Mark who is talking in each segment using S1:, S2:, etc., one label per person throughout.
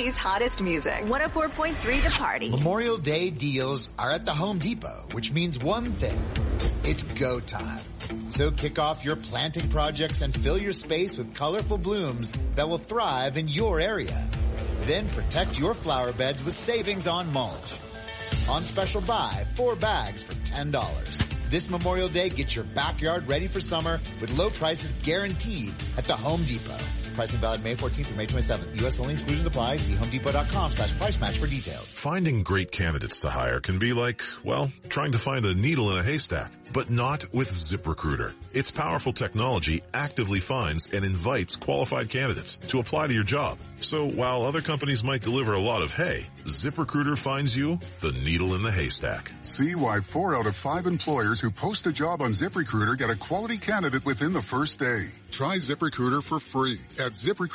S1: city's hottest music. 104.3 The Party.
S2: Memorial Day deals are at the Home Depot, which means one thing. It's go time. So kick off your planting projects and fill your space with colorful blooms that will thrive in your area. Then protect your flower beds with savings on mulch. On special buy, 4 bags for $10. This Memorial Day, get your backyard ready for summer with low prices guaranteed at the Home Depot. Pricing valid May 14th through May 27th. U.S. only. Exclusions apply. See homedepot.com/price match for details.
S3: Finding great candidates to hire can be like, well, trying to find a needle in a haystack, but not with ZipRecruiter. Its powerful technology actively finds and invites qualified candidates to apply to your job. So while other companies might deliver a lot of hay, ZipRecruiter finds you the needle in the haystack.
S4: See why 4 out of 5 employers who post a job on ZipRecruiter get a quality candidate within the first day. Try ZipRecruiter for free at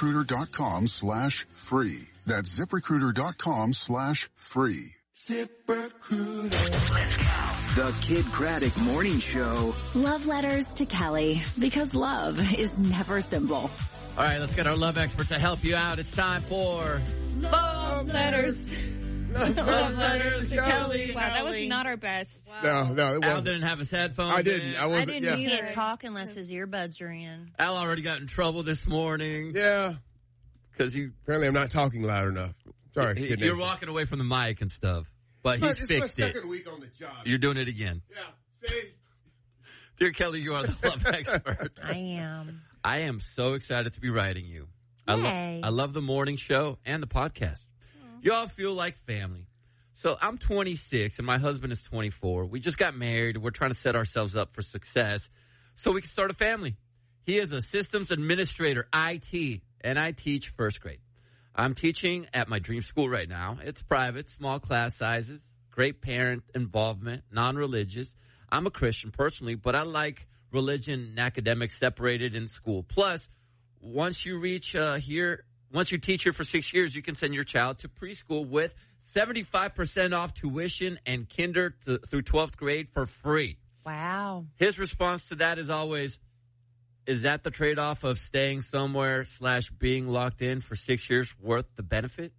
S4: ZipRecruiter.com/free. That's ZipRecruiter.com/free.
S5: ZipRecruiter. Let's go. The Kid Craddock Morning Show.
S1: Love letters to Kelly, because love is never simple.
S6: All right, let's get our love expert to help you out. It's time for Love Letters. Love Letters to Kelly.
S7: Wow, that was not our best.
S8: Wow. No, it
S6: Al
S8: wasn't.
S6: didn't have his headphones
S8: I didn't.
S6: in.
S8: I
S7: didn't
S8: yeah.
S7: either.
S9: He can't talk unless his earbuds are in.
S6: Al already got in trouble this morning.
S8: Yeah.
S6: Because you...
S8: Apparently I'm not talking loud enough. Sorry.
S6: You're walking away from the mic and stuff. But he's fixed it.
S8: It's my second week on the job.
S6: You're doing it again.
S8: Yeah. See?
S6: Dear Kelly, you are the love expert.
S9: I am.
S6: I am so excited to be writing you.
S9: Yay.
S6: I love the morning show and the podcast. You all feel like family. So I'm 26 and my husband is 24. We just got married. We're trying to set ourselves up for success so we can start a family. He is a systems administrator, IT, and I teach first grade. I'm teaching at my dream school right now. It's private, small class sizes, great parent involvement, non-religious. I'm a Christian personally, but I like religion and academics separated in school. Plus, once you reach once you teach here for 6 years, you can send your child to preschool with 75% off tuition and kinder through 12th grade for free.
S9: Wow.
S6: His response to that is always, is that the trade-off of staying somewhere / being locked in for 6 years worth the benefit?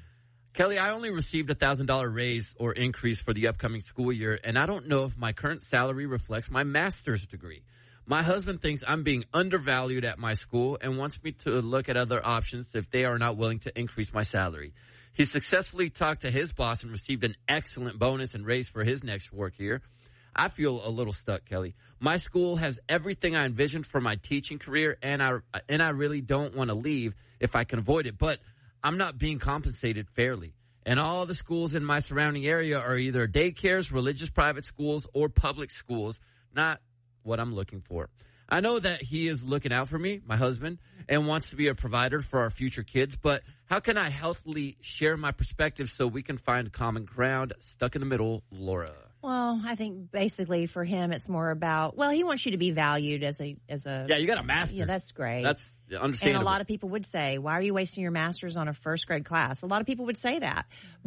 S6: Kelly, I only received a $1,000 raise or increase for the upcoming school year, and I don't know if my current salary reflects my master's degree. My husband thinks I'm being undervalued at my school and wants me to look at other options if they are not willing to increase my salary. He successfully talked to his boss and received an excellent bonus and raise for his next work year. I feel a little stuck, Kelly. My school has everything I envisioned for my teaching career, and I really don't want to leave if I can avoid it. But I'm not being compensated fairly. And all the schools in my surrounding area are either daycares, religious private schools, or public schools, not what I'm looking for. I know that he is looking out for me, my husband, and wants to be a provider for our future kids, but how can I healthily share my perspective so we can find common ground? Stuck in the middle, Laura.
S9: Well, I think basically for him it's more about, well, he wants you to be valued as a
S6: Yeah, you got a master's.
S9: Yeah, that's great.
S6: That's understandable.
S9: And a lot of people would say, why are you wasting your master's on a first grade class? A lot of people would say that.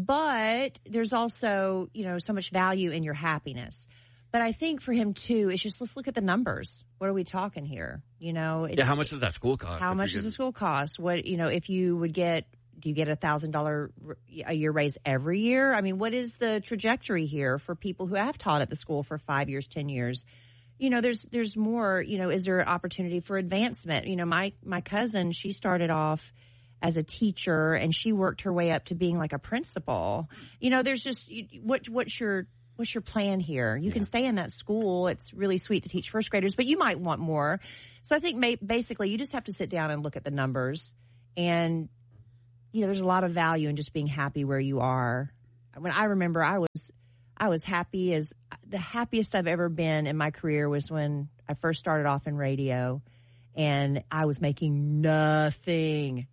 S9: But there's also, so much value in your happiness. But I think for him too, it's just, let's look at the numbers. What are we talking here?
S6: How much does that school cost?
S9: How much does the school cost? What, if you would get, do you get a $1,000 a year raise every year? I mean, what is the trajectory here for people who have taught at the school for 5 years, 10 years? There's more, is there an opportunity for advancement? My cousin, she started off as a teacher and she worked her way up to being like a principal. There's just, what's your plan here? You can stay in that school. It's really sweet to teach first graders, but you might want more. So I think basically you just have to sit down and look at the numbers. And, there's a lot of value in just being happy where you are. When I remember I was happy as the happiest I've ever been in my career was when I first started off in radio and I was making nothing.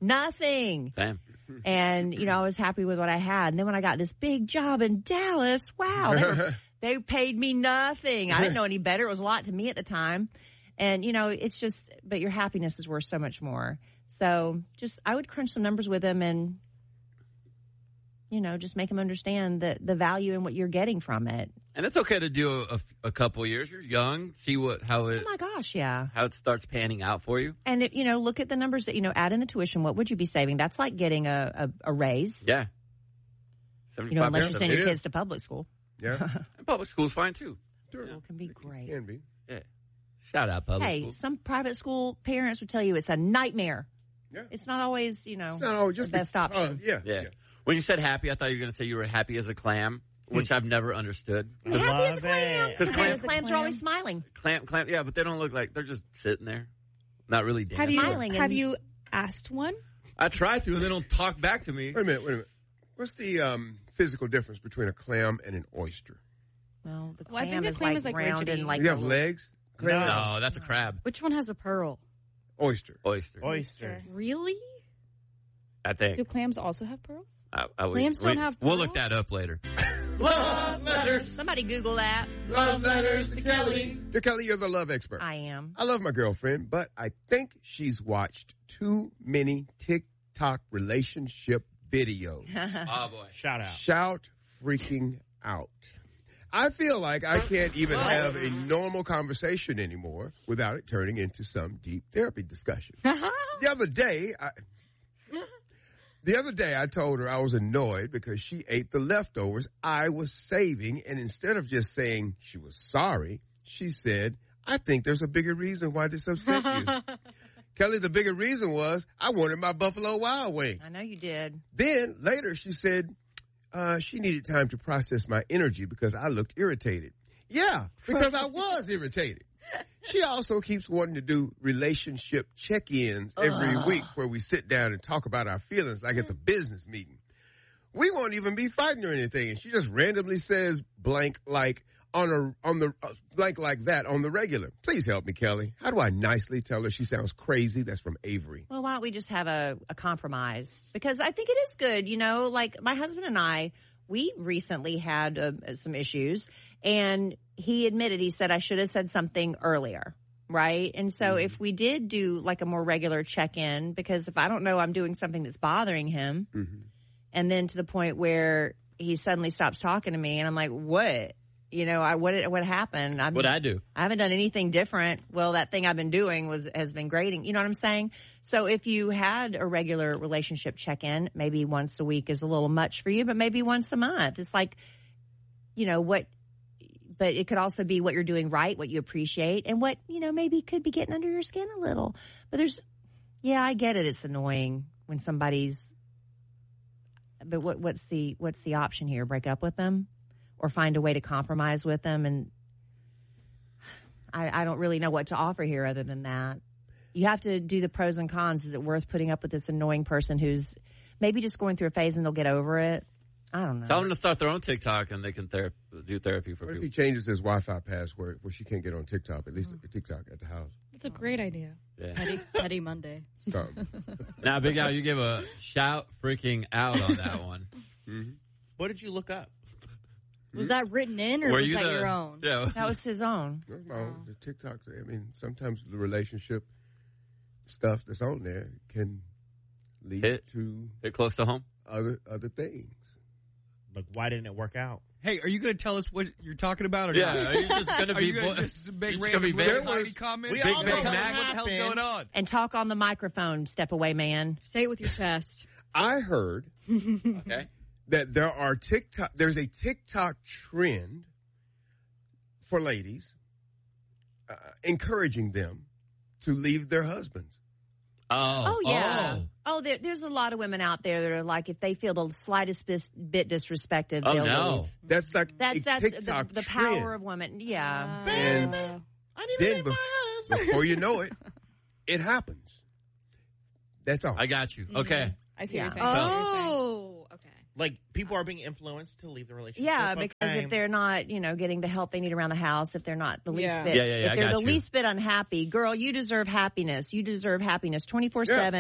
S6: Damn.
S9: And, I was happy with what I had. And then when I got this big job in Dallas, wow, they paid me nothing. I didn't know any better. It was a lot to me at the time. And, it's just, but your happiness is worth so much more. So I would crunch some numbers with him and just make them understand the value and what you're getting from it.
S6: And it's okay to do a couple years. You're young. See how it.
S9: Oh my gosh, yeah.
S6: How it starts panning out for you.
S9: And look at the numbers that add in the tuition. What would you be saving? That's like getting a raise.
S6: Yeah.
S9: Unless you send your kids to public school.
S8: Yeah.
S6: And public school's fine too.
S8: Sure.
S9: It can be great.
S8: It can be.
S6: Yeah. Shout out public school.
S9: Hey, some private school parents would tell you it's a nightmare.
S8: Yeah.
S9: It's not always,
S8: It's not always just
S9: the best option.
S6: Yeah. When you said happy, I thought you were going to say you were happy as a clam, which I've never understood.
S9: Happy as a clam.
S6: Because
S9: clams are always smiling.
S6: Clam, yeah, but they don't look like they're just sitting there, not really dancing.
S7: Have you asked one?
S6: I try to, and they don't talk back to me.
S8: Wait a minute. What's the physical difference between a clam and an oyster?
S9: Well, the
S7: I think
S9: clam
S7: the
S9: is
S7: clam
S9: like
S7: is like
S9: round
S7: rigidity.
S9: and like.
S8: You have legs? Clam?
S6: No, that's a crab.
S7: Which one has a pearl?
S8: Oyster.
S10: Oyster.
S7: Really?
S6: I think.
S7: Do clams also have pearls? Clams don't have
S6: We'll
S7: pearls?
S6: look that up later.
S2: Love letters.
S9: Somebody Google that.
S2: Love letters to Kelly.
S8: Dear Kelly, you're the love expert.
S9: I am.
S8: I love my girlfriend, but I think she's watched too many TikTok relationship videos.
S6: Oh, boy.
S10: Shout out.
S8: Shout freaking out. I feel like I can't even have a normal conversation anymore without it turning into some deep therapy discussion. The other day, I told her I was annoyed because she ate the leftovers I was saving, and instead of just saying she was sorry, she said, I think there's a bigger reason why this upset you. Kelly, the bigger reason was I wanted my Buffalo Wild Wing.
S9: I know you did.
S8: Then later she said she needed time to process my energy because I looked irritated. Yeah, because I was irritated. She also keeps wanting to do relationship check-ins every week where we sit down and talk about our feelings like it's a business meeting. We won't even be fighting or anything, and she just randomly says blank like blank like that on the regular. Please help me, Kelly. How do I nicely tell her she sounds crazy? That's from Avery.
S9: Well, why don't we just have a compromise? Because I think it is good, like my husband and I, we recently had some issues, and he admitted, he said, I should have said something earlier, right? And so if we did do like a more regular check-in, because if I don't know I'm doing something that's bothering him, and then to the point where he suddenly stops talking to me, and I'm like, what? What happened?
S6: What'd I do?
S9: I haven't done anything different. Well, that thing I've been doing has been grading. You know what I'm saying? So if you had a regular relationship check-in, maybe once a week is a little much for you, but maybe once a month. It's like, but it could also be what you're doing right, what you appreciate, and what, maybe could be getting under your skin a little. But I get it. It's annoying when somebody's, but what's the option here? Break up with them? Or find a way to compromise with them, and I don't really know what to offer here other than that. You have to do the pros and cons. Is it worth putting up with this annoying person who's maybe just going through a phase and they'll get over it? I don't know.
S6: Tell them to start their own TikTok and they can do therapy for
S8: What if
S6: people.
S8: he changes his Wi-Fi password where she can't get on TikTok, at least TikTok at the house?
S7: That's a great idea.
S6: Yeah.
S7: Petty Monday.
S8: So,
S6: Now, Big Al, you give a shout freaking out on that one.
S10: What did you look up?
S7: Was that written in, or
S6: Were
S7: was
S6: you
S7: that
S6: the-
S7: your own?
S6: Yeah.
S9: That was his own.
S8: no, the TikToks, sometimes the relationship stuff that's on there can lead to
S6: Hit close to home.
S8: other things.
S10: Like, why didn't it work out?
S11: Hey, are you going to tell us what you're talking about? Or
S6: Yeah,
S11: not?
S6: are you just going to
S11: Are
S6: be...
S11: you gonna just make
S6: it's gonna be
S11: random
S6: vague?
S11: tiny comments?
S10: We
S6: Big
S10: all
S6: Big
S10: know
S6: Mac.
S10: what
S11: What the hell's
S10: happened.
S11: going on?
S9: And talk on the microphone. Step away, man.
S7: Say it with your chest.
S8: I heard
S6: Okay.
S8: that there's a TikTok trend for ladies encouraging them to leave their husbands.
S9: Oh, yeah. There's a lot of women out there that are like, if they feel the slightest bit disrespected,
S6: Oh,
S9: they'll
S6: no.
S9: leave.
S8: That's like
S9: That's
S8: a TikTok
S9: the
S8: trend.
S9: power of women. Yeah.
S8: And then before you know it, it happens. That's all.
S6: I got you. Okay.
S7: I see
S9: Yeah.
S7: what you're saying. Oh, okay.
S10: Like, people are being influenced to leave the relationship.
S9: Yeah,
S10: Okay.
S9: because if they're not, getting the help they need around the house, if they're not the least
S7: Yeah.
S9: bit,
S6: Yeah,
S9: if
S6: I
S9: they're
S6: got
S9: the
S6: you.
S9: least bit unhappy, girl, you deserve happiness. You deserve happiness 24/7,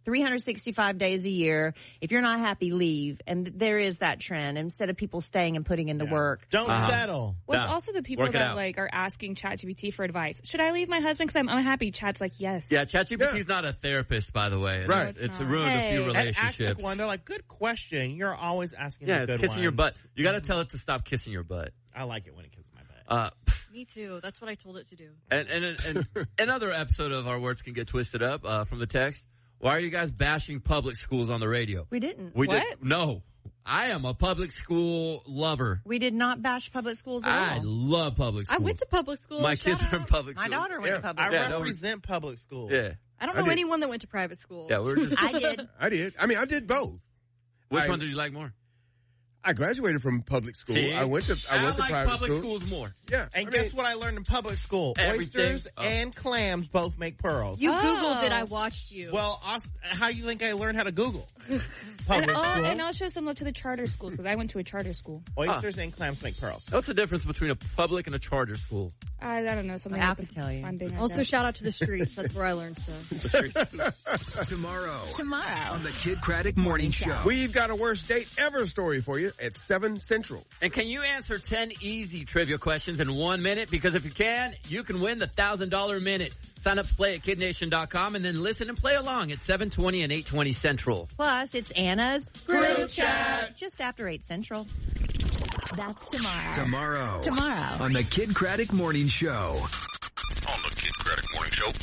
S9: 365 days a year. If you're not happy, leave. And there is that trend. Instead of people staying and putting in the work.
S10: Don't settle.
S12: Well, it's also the people that like are asking ChatGPT for advice. Should I leave my husband because I'm unhappy? Chat's like, yes.
S6: Yeah, ChatGPT is not a therapist, by the way.
S10: Right.
S6: It's ruined a few relationships.
S10: Ask one. They're like, good question. You're always asking
S6: yeah,
S10: the good
S6: it's kissing
S10: one.
S6: your butt. You got to tell it to stop kissing your butt.
S10: I like it when it kisses my butt.
S7: Me too. That's what I told it to do.
S6: And another episode of Our Words Can Get Twisted Up from the text. Why are you guys bashing public schools on the radio?
S9: We didn't.
S6: No. I am a public school lover.
S9: We did not bash public schools at all.
S6: I love public schools.
S7: I went to public school.
S6: My kids are in public school.
S9: My daughter went to public
S10: I
S9: school.
S10: represent public school.
S6: Yeah.
S7: I don't know anyone that went to private school.
S6: Yeah, we were just.
S7: I did.
S8: I mean, I did both.
S6: Which one did you like more?
S8: I graduated from public school.
S6: See?
S8: I went to
S6: like
S8: private
S6: public
S8: school.
S6: schools more.
S8: Yeah.
S10: And guess what I learned in public school?
S6: Everything.
S10: Oysters and clams both make pearls.
S7: You Googled it. I watched you.
S10: Well, how do you think I learned how to Google?
S12: And I'll show some love to the charter schools because I went to a charter school.
S10: Oysters and clams make pearls.
S6: What's the difference between a public and a charter school?
S12: I don't know. Something
S9: I can tell you.
S7: Also, shout out to the streets. That's where I learned stuff.
S5: Tomorrow
S1: on
S5: the Kid Craddock Morning Show.
S8: We've got a worst date ever story for you at 7 Central.
S6: And can you answer 10 easy trivia questions in 1 minute? Because if you can, you can win the $1,000 minute. Sign up to play at kidnation.com and then listen and play along at 7:20 and 8:20 Central.
S9: Plus, it's Anna's
S1: Group Chat.
S9: just after 8 Central.
S1: That's tomorrow.
S5: Tomorrow on the Kid Craddock Morning Show.
S3: On the Kid Craddock Morning Show.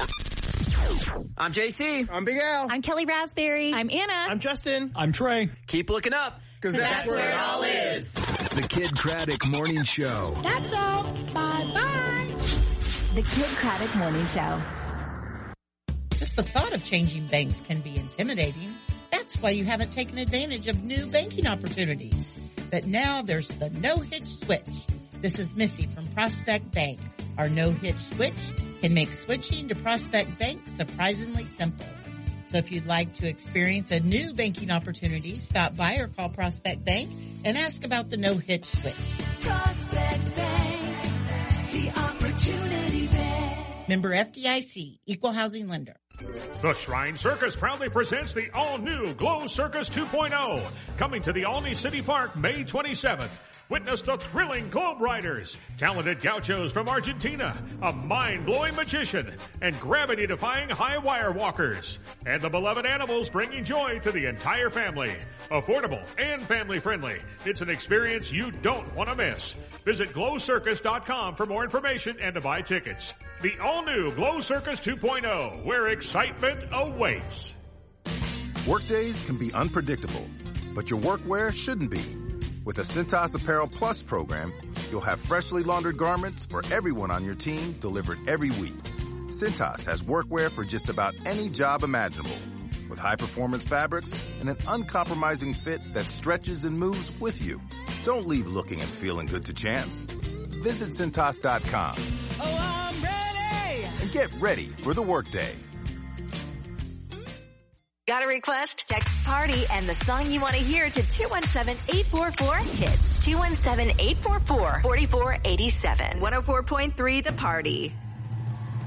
S3: Over.
S6: I'm JC.
S8: I'm Big Al.
S9: I'm Kelly Raspberry.
S12: I'm Anna.
S10: I'm Justin.
S11: I'm Trey.
S6: Keep looking up.
S8: Because that's where it all
S6: is.
S5: The Kid Craddock Morning Show.
S1: That's all. Bye-bye. The Kid Craddock Morning Show.
S13: Just the thought of changing banks can be intimidating. That's why you haven't taken advantage of new banking opportunities. But now there's the no-hitch switch. This is Missy from Prospect Bank. Our no-hitch switch can make switching to Prospect Bank surprisingly simple. So if you'd like to experience a new banking opportunity, stop by or call Prospect Bank and ask about the no-hitch switch.
S1: Prospect Bank, the opportunity bank.
S13: Member FDIC, Equal Housing Lender.
S14: The Shrine Circus proudly presents the all-new Glow Circus 2.0, coming to the Olney City Park May 27th. Witness the thrilling Globe Riders, talented gauchos from Argentina, a mind-blowing magician, and gravity-defying high wire walkers. And the beloved animals bringing joy to the entire family. Affordable and family-friendly. It's an experience you don't want to miss. Visit glowcircus.com for more information and to buy tickets. The all-new Glow Circus 2.0, where excitement awaits.
S15: Workdays can be unpredictable, but your workwear shouldn't be. With the Cintas Apparel Plus program, you'll have freshly laundered garments for everyone on your team delivered every week. Cintas has workwear for just about any job imaginable, with high-performance fabrics and an uncompromising fit that stretches and moves with you. Don't leave looking and feeling good to chance. Visit Cintas.com.
S1: Oh, I'm ready!
S15: And get ready for the workday.
S1: Got a request? Text PARTY and the song you want to hear to 217-844-KIDS. 217-844-4487. 104.3 The Party.